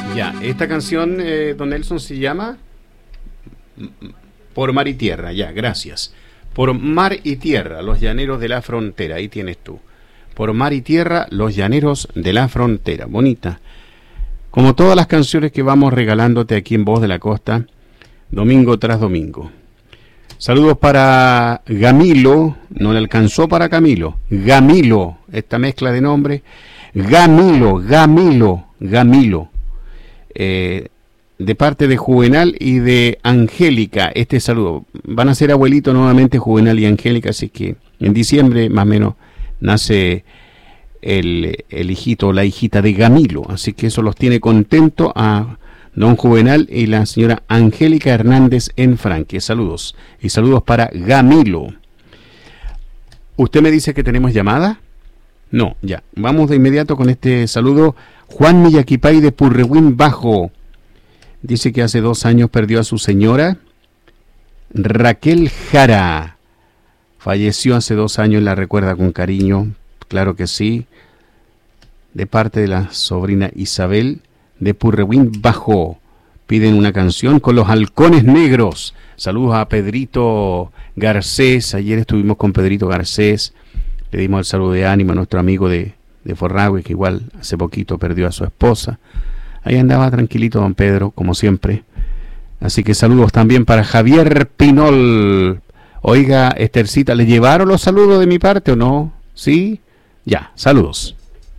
Ya, esta canción, don Nelson, se llama Por Mar y Tierra. Ya, gracias. Por Mar y Tierra, los llaneros de la frontera. Ahí tienes tú. Por Mar y Tierra, los llaneros de la frontera. Bonita. Como todas las canciones que vamos regalándote aquí en Voz de la Costa, domingo tras domingo. Saludos para Gamilo. No le alcanzó para Camilo. Gamilo, esta mezcla de nombres. Gamilo. De parte de Juvenal y de Angélica, este saludo. Van a ser abuelito nuevamente Juvenal y Angélica, así que en diciembre más o menos nace el hijito o la hijita de Gamilo, así que eso los tiene contento a don Juvenal y la señora Angélica Hernández en Franque. Saludos, y saludos para Gamilo. ¿Usted me dice que tenemos llamada? No, ya, vamos de inmediato con este saludo. Juan Millaquipay de Purrehuín Bajo. Dice que hace 2 años perdió a su señora, Raquel Jara. Falleció hace 2 años, la recuerda con cariño, claro que sí. De parte de la sobrina Isabel de Purrehuín Bajo. Piden una canción con los Halcones Negros. Saludos a Pedrito Garcés. Ayer estuvimos con Pedrito Garcés. Le dimos el saludo de ánimo a nuestro amigo de Forragüe, que igual hace poquito perdió a su esposa. Ahí andaba tranquilito don Pedro, como siempre. Así que saludos también para Javier Pinol. Oiga, Estercita, ¿le llevaron los saludos de mi parte o no? ¿Sí? Ya, saludos.